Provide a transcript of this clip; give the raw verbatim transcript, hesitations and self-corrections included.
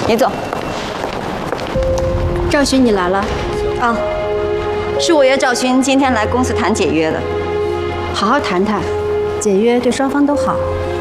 你走。 赵寻，你来了。 啊，是我约赵寻今天来公司谈解约的。 好好谈谈，解约对双方都好。